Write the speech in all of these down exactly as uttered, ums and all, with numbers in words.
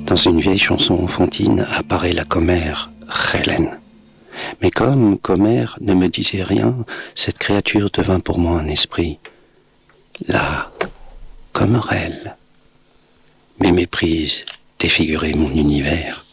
Dans une vieille chanson enfantine apparaît la commère Hélène. Mais comme commère ne me disait rien, cette créature devint pour moi un esprit. La commerelle. Mes méprises défiguraient mon univers.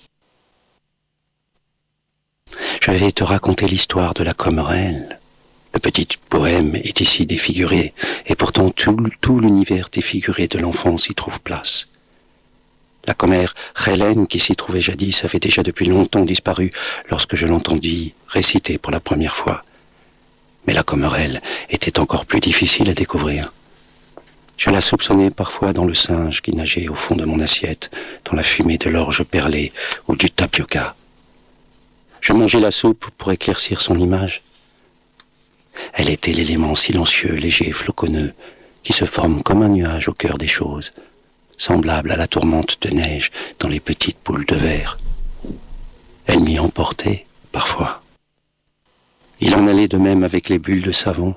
Je vais te raconter l'histoire de la commerelle. Le petit poème est ici défiguré, et pourtant tout, tout l'univers défiguré de l'enfance y trouve place. La commère Hélène, qui s'y trouvait jadis, avait déjà depuis longtemps disparu lorsque je l'entendis réciter pour la première fois. Mais la commerelle était encore plus difficile à découvrir. Je la soupçonnais parfois dans le singe qui nageait au fond de mon assiette, dans la fumée de l'orge perlée ou du tapioca. Je mangeais la soupe pour éclaircir son image. Elle était l'élément silencieux, léger, floconneux, qui se forme comme un nuage au cœur des choses, semblable à la tourmente de neige dans les petites boules de verre. Elle m'y emportait, parfois. Il en allait de même avec les bulles de savon.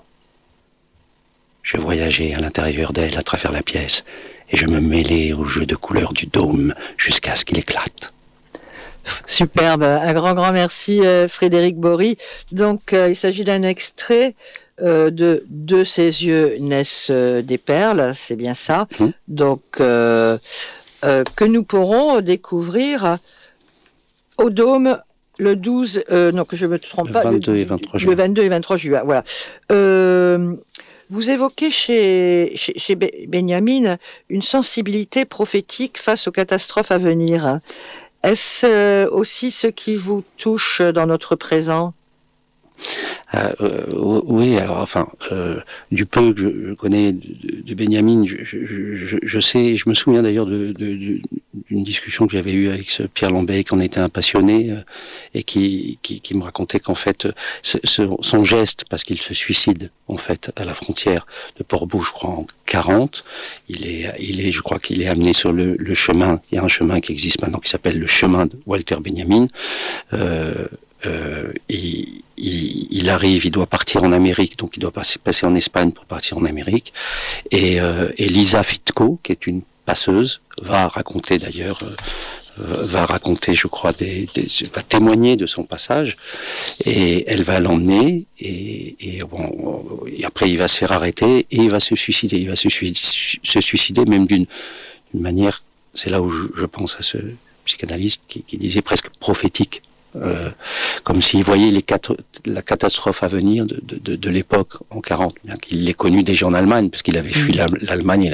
Je voyageais à l'intérieur d'elle à travers la pièce, et je me mêlais au jeu de couleurs du dôme jusqu'à ce qu'il éclate. Superbe, un grand grand merci euh, Frédéric Bory. Donc euh, il s'agit d'un extrait euh, de De ses yeux naissent euh, des perles, c'est bien ça. Mmh. Donc euh, euh, que nous pourrons découvrir au Dôme le douze, euh, non que je me trompe le pas, vingt-deux le, et vingt-trois juin. Le vingt-deux et vingt-trois juin, voilà. Euh, Vous évoquez chez, chez, chez Benjamin une sensibilité prophétique face aux catastrophes à venir. Est-ce euh, aussi ce qui vous touche dans notre présent ? euh, euh, Oui, alors enfin, euh, du peu que je, je connais de, de Benjamin, je, je, je, je sais, je me souviens d'ailleurs de, de, de, d'une discussion que j'avais eue avec ce Pierre Lambert, qui en était un passionné, euh, et qui, qui, qui me racontait qu'en fait, ce, ce, son geste, parce qu'il se suicide en fait à la frontière de Port-Bouche, je crois en quarante, il est, il est, je crois qu'il est amené sur le, le chemin. Il y a un chemin qui existe maintenant qui s'appelle le chemin de Walter Benjamin. Euh, Euh, il, il, il arrive, il doit partir en Amérique, donc il doit passer, passer en Espagne pour partir en Amérique. Et, euh, et Lisa Fitko, qui est une passeuse, va raconter d'ailleurs, euh, va raconter, je crois, des, des, va témoigner de son passage. Et elle va l'emmener. Et, et, bon, et après, il va se faire arrêter et il va se suicider. Il va se, se suicider même d'une, d'une manière. C'est là où je, je pense à ce psychanalyste qui, qui disait presque prophétique. Euh, comme s'il voyait les quatre, la catastrophe à venir de, de, de, de l'époque en quarante, bien qu'il l'ait connu déjà en Allemagne, parce qu'il avait fui l'Allemagne.